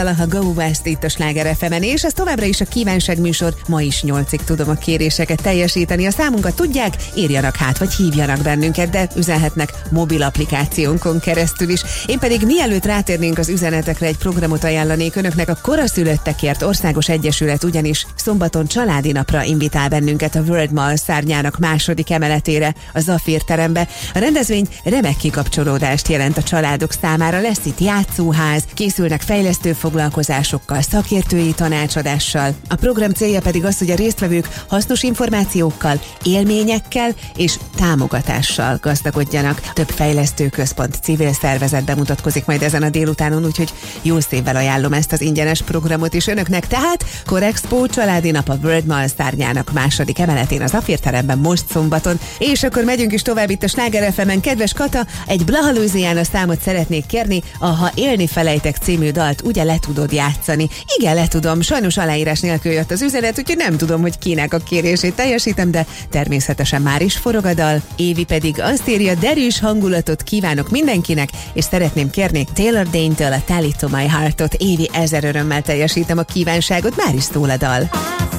A Go West itt a Sláger FM-en, és ez továbbra is a kívánság műsor. Ma is 8-ig tudom a kéréseket teljesíteni. A számunkat tudják, írjanak hát, vagy hívjanak bennünket, de üzenhetnek mobil applikációnkon keresztül is. Én pedig mielőtt rátérnénk az üzenetekre, egy programot ajánlanék önöknek. A Koraszülöttekért Országos Egyesület ugyanis szombaton családi napra invitál bennünket a World Mall szárnyának második emeletére, a Zafír terembe. A rendezvény remek kikapcsolódást jelent a családok számára. Lesz itt játszóház, készülnek fejlesztő foglalkozásokkal, szakértői tanácsadással. A program célja pedig az, hogy a résztvevők hasznos információkkal, élményekkel és támogatással gazdagodjanak. Több fejlesztőközpont, civil szervezet bemutatkozik majd ezen a délutánon, úgyhogy jó szívvel ajánlom ezt az ingyenes programot is önöknek. Tehát Korexpo családi nap a World Mall szárnyának második emeletén, az Zafír teremben most szombaton. És akkor megyünk is tovább itt a Sláger FM-en. Kedves Kata, egy Blaha Louisiana számot szeretnék kérni, a Ha élni felejtek című dalt ugye le tudod játszani? Igen, le tudom. Sajnos aláírás nélkül jött az üzenet, úgyhogy nem tudom, hogy kinek a kérését teljesítem, de természetesen már is forog a dal. Évi pedig azt írja, derűs hangulatot kívánok mindenkinek, és szeretném kérni Taylor Dayne-től a Tally to My Heart-ot. Évi, 1000 örömmel teljesítem a kívánságot, már is szól a dal.